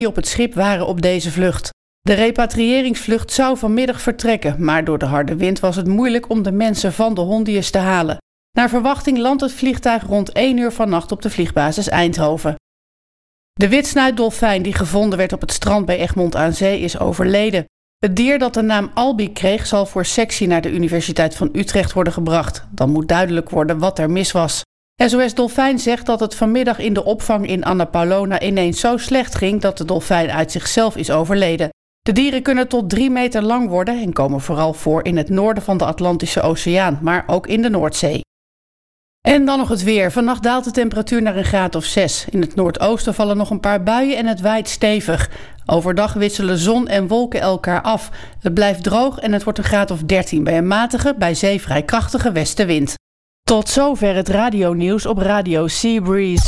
die op het schip waren op deze vlucht. De repatriëringsvlucht zou vanmiddag vertrekken, maar door de harde wind was het moeilijk om de mensen van de Hondius te halen. Naar verwachting landt het vliegtuig rond 1 uur vannacht op de vliegbasis Eindhoven. De witsnuitdolfijn die gevonden werd op het strand bij Egmond aan Zee is overleden. Het dier dat de naam Albi kreeg zal voor sectie naar de Universiteit van Utrecht worden gebracht. Dan moet duidelijk worden wat er mis was. SOS Dolfijn zegt dat het vanmiddag in de opvang in Anna Paulowna ineens zo slecht ging dat de dolfijn uit zichzelf is overleden. De dieren kunnen tot 3 meter lang worden en komen vooral voor in het noorden van de Atlantische Oceaan, maar ook in de Noordzee. En dan nog het weer. Vannacht daalt de temperatuur naar een graad of 6. In het noordoosten vallen nog een paar buien en het waait stevig. Overdag wisselen zon en wolken elkaar af. Het blijft droog en het wordt een graad of 13 bij een matige, bij zee vrij krachtige westenwind. Tot zover het radionieuws op Radio Seabreeze.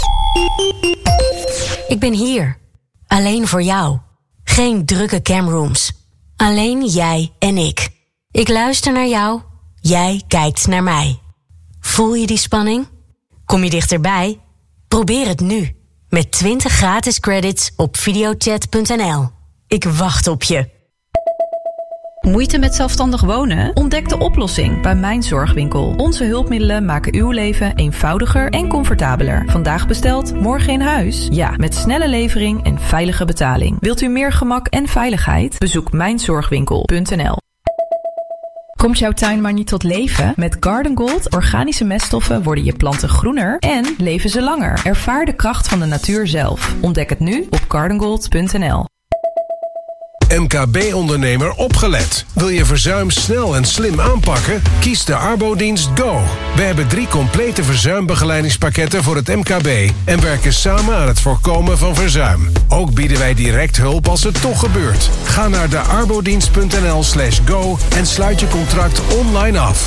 Ik ben hier. Alleen voor jou. Geen drukke camrooms. Alleen jij en ik. Ik luister naar jou. Jij kijkt naar mij. Voel je die spanning? Kom je dichterbij? Probeer het nu. Met 20 gratis credits op videochat.nl. Ik wacht op je. Moeite met zelfstandig wonen? Ontdek de oplossing bij Mijn Zorgwinkel. Onze hulpmiddelen maken uw leven eenvoudiger en comfortabeler. Vandaag besteld, morgen in huis? Ja, met snelle levering en veilige betaling. Wilt u meer gemak en veiligheid? Bezoek mijnzorgwinkel.nl. Komt jouw tuin maar niet tot leven? Met Garden Gold organische meststoffen worden je planten groener en leven ze langer. Ervaar de kracht van de natuur zelf. Ontdek het nu op gardengold.nl. MKB-ondernemer opgelet. Wil je verzuim snel en slim aanpakken? Kies de Arbodienst Go. We hebben 3 complete verzuimbegeleidingspakketten voor het MKB en werken samen aan het voorkomen van verzuim. Ook bieden wij direct hulp als het toch gebeurt. Ga naar de arbodienst.nl/go en sluit je contract online af.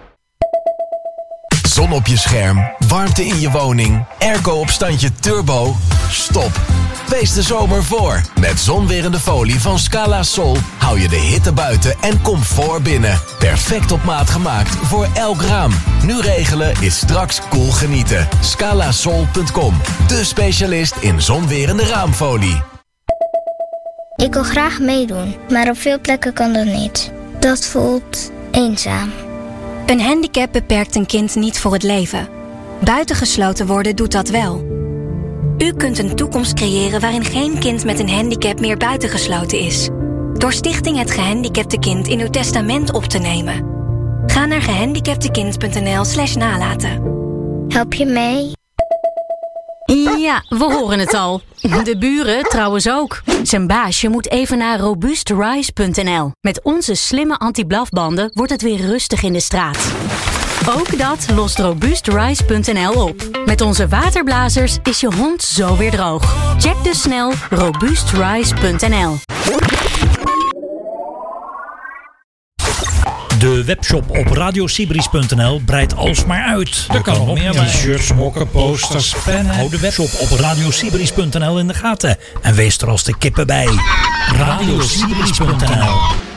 Zon op je scherm, warmte in je woning, airco op standje turbo. Stop. Wees de zomer voor. Met zonwerende folie van Scala Sol hou je de hitte buiten en comfort binnen. Perfect op maat gemaakt voor elk raam. Nu regelen is straks cool genieten. Scalasol.com, de specialist in zonwerende raamfolie. Ik wil graag meedoen, maar op veel plekken kan dat niet. Dat voelt eenzaam. Een handicap beperkt een kind niet voor het leven. Buitengesloten worden doet dat wel. U kunt een toekomst creëren waarin geen kind met een handicap meer buitengesloten is. Door Stichting Het Gehandicapte Kind in uw testament op te nemen. Ga naar gehandicaptekind.nl/nalaten. Help je mee? Ja, we horen het al. De buren trouwens ook. Zijn baasje moet even naar robuustrise.nl. Met onze slimme anti-blafbanden wordt het weer rustig in de straat. Ook dat lost robuustrise.nl op. Met onze waterblazers is je hond zo weer droog. Check dus snel robuustrise.nl. De webshop op radiosibris.nl breidt alsmaar uit. Er kan nog meer bij. T-shirts, mokken, posters, pennen. Hou de webshop op radiosibris.nl in de gaten. En wees er als de kippen bij. radiosibris.nl